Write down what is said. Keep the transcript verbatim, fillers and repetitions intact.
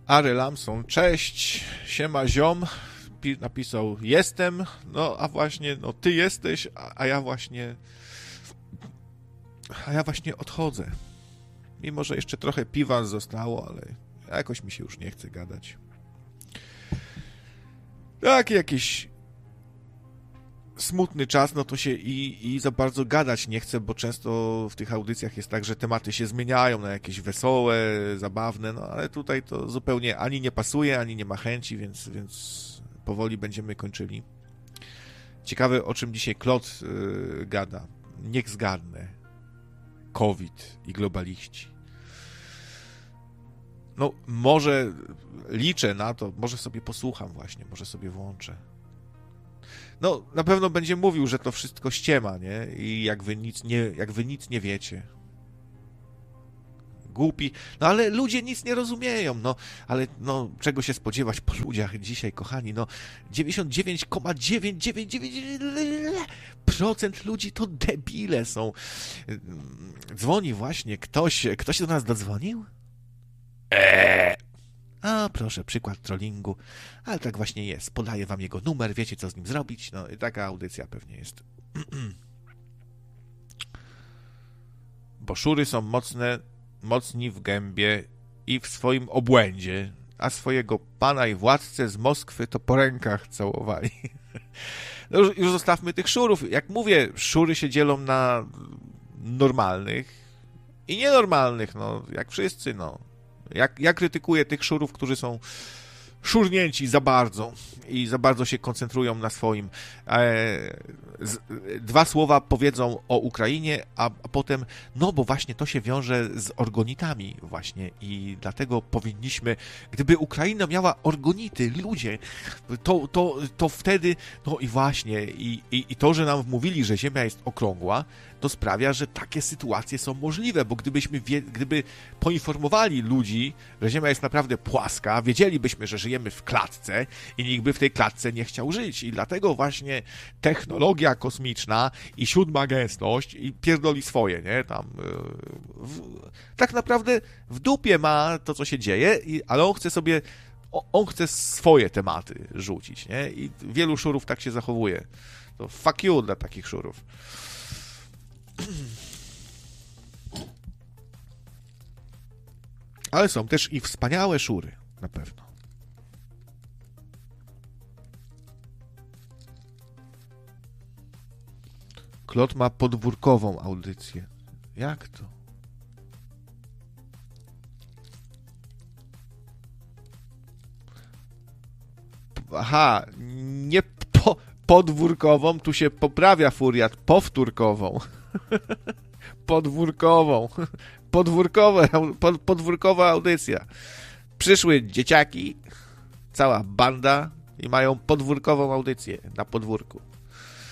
Ary Lamson, cześć, siema ziom, napisał jestem, no a właśnie, no ty jesteś, a, a ja właśnie, a ja właśnie odchodzę. Mimo, że jeszcze trochę piwa zostało, ale jakoś mi się już nie chce gadać. Tak, jakiś smutny czas, no to się i, i za bardzo gadać nie chce, bo często w tych audycjach jest tak, że tematy się zmieniają na jakieś wesołe, zabawne, no ale tutaj to zupełnie ani nie pasuje, ani nie ma chęci, więc, więc powoli będziemy kończyli. Ciekawe, o czym dzisiaj Klot yy, gada. Niech zgadnę. COVID i globaliści. No, może liczę na to, może sobie posłucham właśnie, może sobie włączę. No, na pewno będzie mówił, że to wszystko ściema, nie? I jak wy nic nie, jak wy nic nie wiecie. Głupi. No, ale ludzie nic nie rozumieją, no. Ale, no, czego się spodziewać po ludziach dzisiaj, kochani? No, dziewięćdziesiąt dziewięć przecinek dziewięćset dziewięćdziesiąt dziewięć procent ludzi to debile są. Dzwoni właśnie ktoś. Ktoś do nas dodzwonił? Eee. A, proszę, przykład trollingu. Ale tak właśnie jest. Podaję wam jego numer, wiecie, co z nim zrobić. No i taka audycja pewnie jest. Bo szury są mocne, mocni w gębie i w swoim obłędzie, a swojego pana i władcę z Moskwy to po rękach całowali. No już, już zostawmy tych szurów. Jak mówię, szury się dzielą na normalnych i nienormalnych, no, jak wszyscy, no. Jak, ja krytykuję tych szurów, którzy są szurnięci za bardzo i za bardzo się koncentrują na swoim. E, z, dwa słowa powiedzą o Ukrainie, a, a potem, no bo właśnie to się wiąże z orgonitami właśnie i dlatego powinniśmy, gdyby Ukraina miała orgonity, ludzie, to, to, to wtedy, no i właśnie, i, i, i to, że nam mówili, że Ziemia jest okrągła, to sprawia, że takie sytuacje są możliwe, bo gdybyśmy, wie, gdyby poinformowali ludzi, że Ziemia jest naprawdę płaska, wiedzielibyśmy, że żyjemy w klatce i nikt by w tej klatce nie chciał żyć. I dlatego właśnie technologia kosmiczna i siódma gęstość i pierdoli swoje, nie? Tam yy, w, tak naprawdę w dupie ma to, co się dzieje, i, ale on chce sobie, on chce swoje tematy rzucić, nie? I wielu szurów tak się zachowuje. To fuck you dla takich szurów. Ale są też i wspaniałe szury, na pewno. Klot ma podwórkową audycję. Jak to? Aha, nie po, podwórkową, tu się poprawia furiat, powtórkową. Podwórkową. Podwórkowe, pod, podwórkowa audycja. Przyszły dzieciaki, cała banda i mają podwórkową audycję na podwórku.